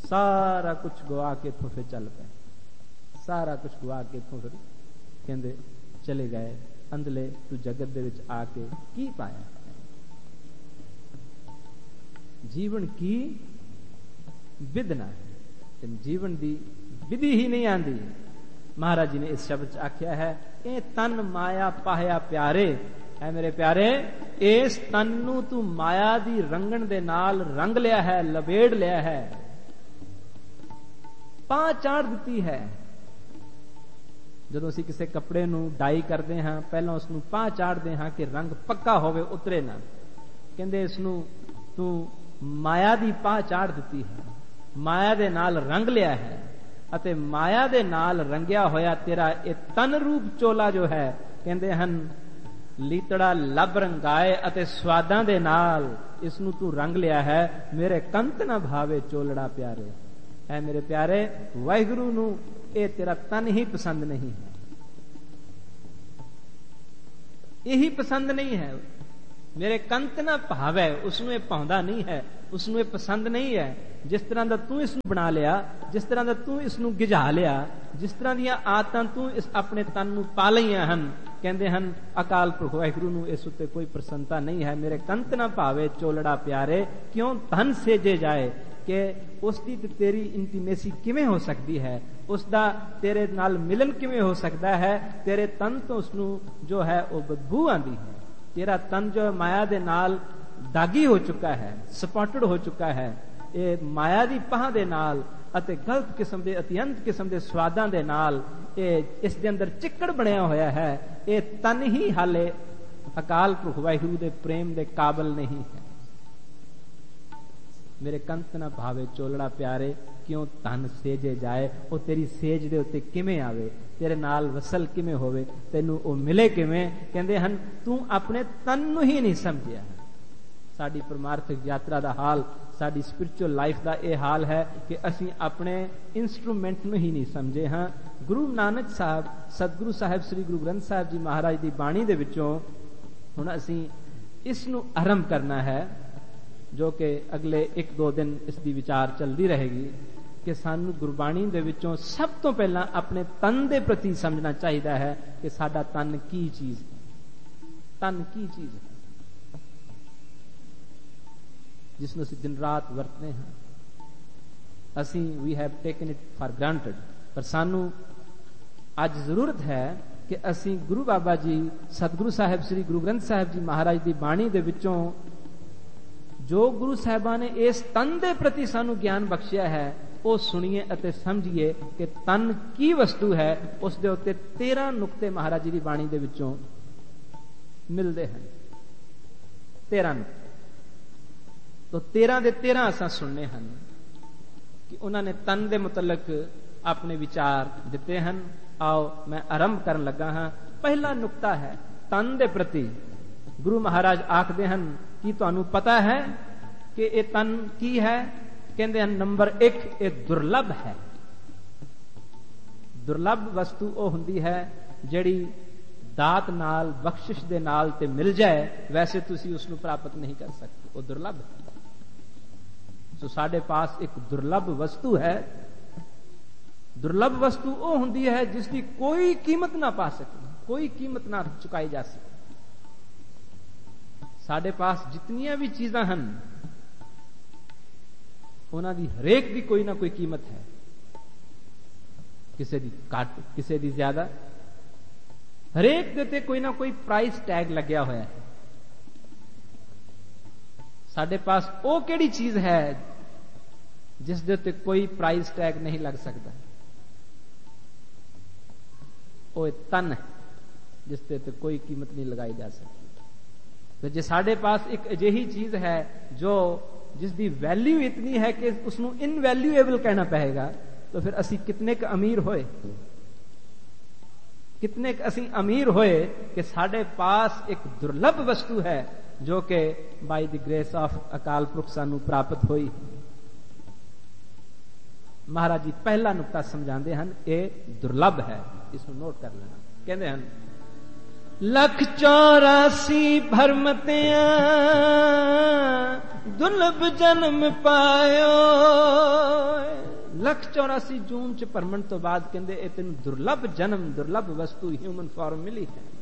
सारा कुछ गवा के इत्थों फिर चल पे, सारा कुछ गवा के इत्थों फिर कहंदे चले गए। अंदले तू जगत दे विच आके की पाया? जीवन की विधना है, जीवन दी विधि ही नहीं आंदी। महाराज जी ने इस शब्द आख्या है, ए तन माया पाया प्यारे, है मेरे प्यारे, इस तन नू तू माया दी रंगण दे नाल रंग लिया है, लबेड़ लिया है, पां चाड़ दिती है। ਜਦੋਂ ਅਸੀਂ ਕਿਸੇ ਕੱਪੜੇ ਨੂੰ ਡਾਈ ਕਰਦੇ ਹਾਂ ਪਹਿਲਾਂ ਉਸ ਨੂੰ ਪਾਹ ਚਾੜਦੇ ਹਾਂ ਕਿ ਰੰਗ ਪੱਕਾ ਹੋਵੇ, ਉਤਰੇ ਨਾ। ਕਹਿੰਦੇ ਇਸ ਨੂੰ ਤੂੰ ਮਾਇਆ ਦੀ ਪਾਹ ਚਾੜ ਦਿੱਤੀ ਹੈ, ਮਾਇਆ ਦੇ ਨਾਲ ਰੰਗ ਲਿਆ ਹੈ, ਅਤੇ ਮਾਇਆ ਦੇ ਨਾਲ ਰੰਗਿਆ ਹੋਇਆ ਤੇਰਾ ਇਹ ਤਨ ਰੂਪ ਚੋਲਾ ਜੋ ਹੈ, ਕਹਿੰਦੇ ਹਨ ਲੀਤੜਾ ਲੱਭ ਰੰਗਾਏ ਅਤੇ ਸਵਾਦਾਂ ਦੇ ਨਾਲ ਇਸ ਨੂੰ ਤੂੰ ਰੰਗ ਲਿਆ ਹੈ। ਮੇਰੇ ਕੰਤ ਨਾ ਭਾਵੇ ਚੋਲੜਾ ਪਿਆਰੇ, ਐ ਮੇਰੇ ਪਿਆਰੇ ਵਾਹਿਗੁਰੂ ਨੂੰ ਇਹ ਤੇਰਾ ਤਨ ਹੀ ਪਸੰਦ ਨਹੀਂ ਹੈ, ਇਹੀ ਪਸੰਦ ਨਹੀਂ ਹੈ। ਮੇਰੇ ਕੰਤ ਨਾ ਭਾਵੈ, ਉਸਨੂੰ ਇਹ ਭਾਉਂਦਾ ਨਹੀਂ ਹੈ, ਉਸਨੂੰ ਇਹ ਪਸੰਦ ਨਹੀਂ ਹੈ। ਜਿਸ ਤਰ੍ਹਾਂ ਦਾ ਤੂੰ ਇਸ ਨੂੰ ਬਣਾ ਲਿਆ, ਜਿਸ ਤਰ੍ਹਾਂ ਦਾ ਤੂੰ ਇਸ ਨੂੰ ਗਿਝਾ ਲਿਆ, ਜਿਸ ਤਰ੍ਹਾਂ ਦੀਆਂ ਆਦਤਾਂ ਤੂੰ ਇਸ ਆਪਣੇ ਤਨ ਨੂੰ ਪਾ ਲਈਆਂ ਹਨ, ਕਹਿੰਦੇ ਹਨ ਅਕਾਲ ਪੁਰਖ ਵਾਹਿਗੁਰੂ ਨੂੰ ਇਸ ਉੱਤੇ ਕੋਈ ਪ੍ਰਸੰਨਤਾ ਨਹੀਂ ਹੈ। ਮੇਰੇ ਕੰਤ ਨਾ ਭਾਵੇ ਚੋਲੜਾ ਪਿਆਰੇ, ਕਿਉਂ ਧਨ ਸੇਜੇ ਜਾਏ, ਕਿ ਉਸ ਦੀ ਤੇ ਤੇਰੀ ਇੰਟੀਮੇਸੀ ਕਿਵੇਂ ਹੋ ਸਕਦੀ ਹੈ, ਉਸ ਦਾ ਤੇਰੇ ਨਾਲ ਮਿਲਨ ਕਿਵੇਂ ਹੋ ਸਕਦਾ ਹੈ। ਤੇਰੇ ਤਨ ਤੋਂ ਉਸ ਨੂੰ ਜੋ ਹੈ ਉਹ ਬਦਬੂ ਆਂਦੀ ਹੈ। ਤੇਰਾ ਤਨ ਜੋ ਮਾਇਆ ਦੇ ਨਾਲ ਦਾਗੀ ਹੋ ਚੁੱਕਾ ਹੈ, ਸਪਾਟਡ ਹੋ ਚੁੱਕਾ ਹੈ, ਇਹ ਮਾਇਆ ਦੀ ਪਾਹ ਦੇ ਨਾਲ ਅਤੇ ਗਲਤ ਕਿਸਮ ਦੇ ਅਤਿਅੰਤ ਕਿਸਮ ਦੇ ਸਵਾਦਾਂ ਦੇ ਨਾਲ ਇਹ ਇਸ ਦੇ ਅੰਦਰ ਚਿੱਕੜ ਬਣਿਆ ਹੋਇਆ ਹੈ। ਇਹ ਤਨ ਹੀ ਹਾਲੇ ਅਕਾਲ ਪੁਰਖ ਵਾਹਿਗੁਰੂ ਦੇ ਪ੍ਰੇਮ ਦੇ ਕਾਬਲ ਨਹੀਂ ਹੈ। ਮੇਰੇ ਕੰਤ ਨਾ ਭਾਵੇ ਚੋਲੜਾ ਪਿਆਰੇ, ਕਿਉਂ ਧਨ ਸੇਜੇ ਜਾਏ, ਉਹ ਤੇਰੀ ਸੇਜ ਦੇ ਉੱਤੇ ਕਿਵੇਂ ਆਵੇ, ਤੇਰੇ ਨਾਲ ਵਸਲ ਕਿਵੇਂ ਹੋਵੇ, ਤੈਨੂੰ ਉਹ ਮਿਲੇ ਕਿਵੇਂ। ਕਹਿੰਦੇ ਹਨ ਤੂੰ ਆਪਣੇ ਤਨ ਨੂੰ ਹੀ ਨਹੀਂ ਸਮਝਿਆ। ਸਾਡੀ ਪਰਮਾਰਥਿਕ ਯਾਤਰਾ ਦਾ ਹਾਲ, ਸਾਡੀ ਸਪਿਰਚੁਅਲ ਲਾਈਫ ਦਾ ਇਹ ਹਾਲ ਹੈ ਕਿ ਅਸੀਂ ਆਪਣੇ ਇਨਸਟਰੂਮੈਂਟ ਨੂੰ ਹੀ ਨਹੀਂ ਸਮਝੇ ਹਾਂ। ਗੁਰੂ ਨਾਨਕ ਸਾਹਿਬ, ਸਤਿਗੁਰੂ ਸਾਹਿਬ ਸ੍ਰੀ ਗੁਰੂ ਗ੍ਰੰਥ ਸਾਹਿਬ ਜੀ ਮਹਾਰਾਜ ਦੀ ਬਾਣੀ ਦੇ ਵਿੱਚੋਂ ਹੁਣ ਅਸੀਂ ਇਸ ਨੂੰ ਆਰੰਭ ਕਰਨਾ ਹੈ, ਜੋ ਕਿ ਅਗਲੇ 1-2 ਦਿਨ ਇਸ ਦੀ ਵਿਚਾਰ ਚੱਲਦੀ ਰਹੇਗੀ, ਕਿ ਸਾਨੂੰ ਗੁਰਬਾਣੀ ਦੇ ਵਿੱਚੋਂ ਸਭ ਤੋਂ ਪਹਿਲਾਂ ਆਪਣੇ ਤਨ ਦੇ ਪ੍ਰਤੀ ਸਮਝਣਾ ਚਾਹੀਦਾ ਹੈ ਕਿ ਸਾਡਾ ਤਨ ਕੀ ਚੀਜ਼ ਹੈ। ਤਨ ਕੀ ਚੀਜ਼ ਹੈ ਜਿਸ ਨੂੰ ਅਸੀਂ ਦਿਨ ਰਾਤ ਵਰਤਦੇ ਹਾਂ। ਅਸੀਂ we have taken it for granted, ਪਰ ਸਾਨੂੰ ਅੱਜ ਜ਼ਰੂਰਤ ਹੈ ਕਿ ਅਸੀਂ ਗੁਰੂ ਬਾਬਾ ਜੀ, ਸਤਿਗੁਰੂ ਸਾਹਿਬ ਸ੍ਰੀ ਗੁਰੂ ਗ੍ਰੰਥ ਸਾਹਿਬ ਜੀ ਮਹਾਰਾਜ ਦੀ ਬਾਣੀ ਦੇ ਵਿੱਚੋਂ ਜੋ ਗੁਰੂ ਸਾਹਿਬਾਨ ਨੇ ਇਸ ਤਨ ਦੇ ਪ੍ਰਤੀ ਸਾਨੂੰ ਗਿਆਨ ਬਖਸ਼ਿਆ ਹੈ, ਉਹ ਸੁਣੀਏ ਅਤੇ ਸਮਝੀਏ ਕਿ ਤਨ ਕੀ ਵਸਤੂ ਹੈ। ਉਸ ਦੇ ਉੱਤੇ 13 ਨੁਕਤੇ ਮਹਾਰਾਜ ਜੀ ਦੀ ਬਾਣੀ ਦੇ ਵਿੱਚੋਂ ਮਿਲਦੇ ਹਨ। 13 ਨੁਕਤੇ ਤੋਂ 13 ਦੇ 13 ਅਸਾਂ ਸੁਣਨੇ ਹਨ ਕਿ ਉਹਨਾਂ ਨੇ ਤਨ ਦੇ ਮੁਤਲਕ ਆਪਣੇ ਵਿਚਾਰ ਦਿੱਤੇ ਹਨ। ਆਓ ਮੈਂ ਆਰੰਭ ਕਰਨ ਲੱਗਾ ਹਾਂ। ਪਹਿਲਾ ਨੁਕਤਾ ਹੈ ਤਨ ਦੇ ਪ੍ਰਤੀ। ਗੁਰੂ ਮਹਾਰਾਜ ਆਖਦੇ ਹਨ ਕਿ ਤੁਹਾਨੂੰ ਪਤਾ ਹੈ ਕਿ ਇਹ ਤਨ ਕੀ ਹੈ? ਕਹਿੰਦੇ ਹਨ ਨੰਬਰ 1 ਇਹ ਦੁਰਲਭ ਹੈ। ਦੁਰਲਭ ਵਸਤੂ ਉਹ ਹੁੰਦੀ ਹੈ ਜਿਹੜੀ ਦਾਤ ਨਾਲ, ਬਖਸ਼ਿਸ਼ ਦੇ ਨਾਲ ਤੇ ਮਿਲ ਜਾਏ, ਵੈਸੇ ਤੁਸੀਂ ਉਸ ਨੂੰ ਪ੍ਰਾਪਤ ਨਹੀਂ ਕਰ ਸਕਦੇ, ਉਹ ਦੁਰਲਭ ਹੈ। ਸੋ ਸਾਡੇ ਪਾਸ ਇੱਕ ਦੁਰਲਭ ਵਸਤੂ ਹੈ। ਦੁਰਲਭ ਵਸਤੂ ਉਹ ਹੁੰਦੀ ਹੈ ਜਿਸ ਦੀ ਕੋਈ ਕੀਮਤ ਨਾ ਪਾ ਸਕੇ, ਕੋਈ ਕੀਮਤ ਨਾ ਚੁਕਾਈ ਜਾ ਸਕੇ। ਸਾਡੇ ਪਾਸ ਜਿਤਨੀਆਂ ਵੀ ਚੀਜ਼ਾਂ ਹਨ ਉਹਨਾਂ ਦੀ ਹਰੇਕ ਦੀ ਕੋਈ ਨਾ ਕੋਈ ਕੀਮਤ ਹੈ, ਕਿਸੇ ਦੀ ਘੱਟ, ਕਿਸੇ ਦੀ ਜ਼ਿਆਦਾ, ਹਰੇਕ ਦੇ ਤੇ ਕੋਈ ਨਾ ਕੋਈ ਪ੍ਰਾਈਸ ਟੈਗ ਲੱਗਿਆ ਹੋਇਆ ਹੈ। ਸਾਡੇ ਪਾਸ ਉਹ ਕਿਹੜੀ ਚੀਜ਼ ਹੈ ਜਿਸ ਦੇ ਉੱਤੇ ਕੋਈ ਪ੍ਰਾਈਸ ਟੈਗ ਨਹੀਂ ਲੱਗ ਸਕਦਾ? ਉਹ ਤਨ ਹੈ ਜਿਸ ਦੇ ਉੱਤੇ ਕੋਈ ਕੀਮਤ ਨਹੀਂ ਲਗਾਈ ਜਾ ਸਕਦੀ। ਤੇ ਜੇ ਸਾਡੇ ਪਾਸ ਇੱਕ ਅਜਿਹੀ ਚੀਜ਼ ਹੈ ਜੋ ਜਿਸ ਦੀ ਵੈਲਿਊ ਇਤਨੀ ਹੈ ਕਿ ਉਸਨੂੰ ਇਨਵੈਲਿਊਏਬਲ ਕਹਿਣਾ ਪਏਗਾ, ਤਾਂ ਫਿਰ ਅਸੀਂ ਕਿਤਨੇ ਕੁ ਅਮੀਰ ਹੋਏ, ਕਿਤਨੇ ਕੁ ਅਸੀਂ ਅਮੀਰ ਹੋਏ ਕਿ ਸਾਡੇ ਪਾਸ ਇੱਕ ਦੁਰਲਭ ਵਸਤੂ ਹੈ ਜੋ ਕਿ ਬਾਈ ਦੀ ਗ੍ਰੇਸ ਆਫ ਅਕਾਲ ਪੁਰਖ ਸਾਨੂੰ ਪ੍ਰਾਪਤ ਹੋਈ। ਮਹਾਰਾਜ ਜੀ ਪਹਿਲਾ ਨੁਕਤਾ ਸਮਝਾਉਂਦੇ ਹਨ, ਇਹ ਦੁਰਲਭ ਹੈ, ਇਸ ਨੂੰ ਨੋਟ ਕਰ ਲੈਣਾ। ਕਹਿੰਦੇ ਹਨ 184 ਭਰਮਤਿਆਂ ਦੁਰਲਭ ਜਨਮ ਪਾਇਓ, 184 ਜੂਨ ਚ ਭਰਮਣ ਤੋਂ ਬਾਅਦ ਕਹਿੰਦੇ ਇਹ ਤੈਨੂੰ ਦੁਰਲਭ ਜਨਮ, ਦੁਰਲਭ ਵਸਤੂ ਹਿਊਮਨ ਫਾਰਮ ਮਿਲੀ ਹੈ।